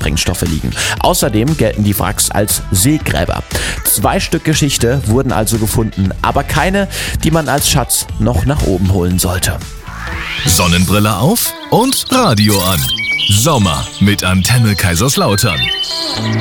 Sprengstoffe liegen. Außerdem gelten die Wracks als Seegräber. 2 Stück Geschichte wurden also gefunden, aber keine, die man als Schatz noch nach oben holen sollte. Sonnenbrille auf und Radio an. Sommer mit Antenne Kaiserslautern.